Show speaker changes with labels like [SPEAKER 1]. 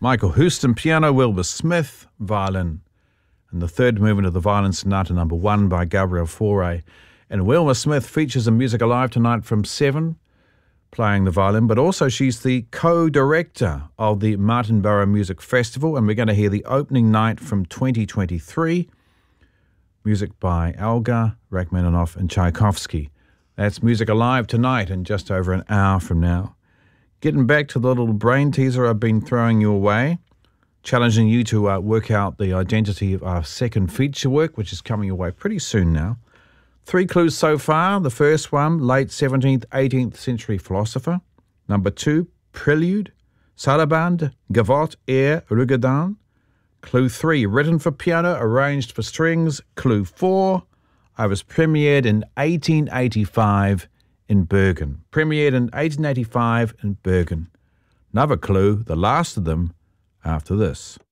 [SPEAKER 1] Michael Houston, piano, Wilbur Smith, violin. And the third movement of the Violin Sonata No. 1 by Gabriel Fauré. And Wilbur Smith features in Music Alive tonight from 7, playing the violin, but also she's the co-director of the Martinborough Music Festival, and we're going to hear the opening night from 2023, music by Elgar, Rachmaninoff and Tchaikovsky. That's Music Alive tonight in just over an hour from now. Getting back to the little brain teaser I've been throwing your way, challenging you to work out the identity of our second feature work, which is coming your way pretty soon now. 3 clues so far. The first one, late 17th, 18th century philosopher. Number 2, Prelude, Sarabande, Gavotte, Air, Rugadin. Clue 3, written for piano, arranged for strings. Clue 4, I was premiered in 1885 in Bergen. Premiered in 1885 in Bergen. Another clue, the last of them, after this.